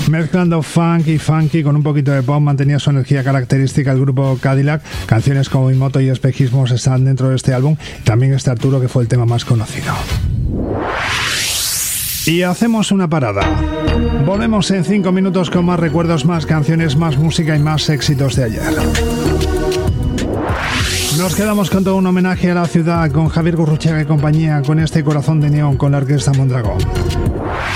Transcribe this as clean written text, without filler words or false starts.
Mezclando funk y funky con un poquito de pop, mantenía su energía característica el grupo Cadillac. Canciones como Imoto y Espejismos están dentro de este álbum. También este Arturo, que fue el tema más conocido. Y hacemos una parada. Volvemos en 5 minutos con más recuerdos, más canciones, más música y más éxitos de ayer. Nos quedamos con todo un homenaje a la ciudad, con Javier Gurruchaga y compañía, con este Corazón de Neón, con la Orquesta Mondragón.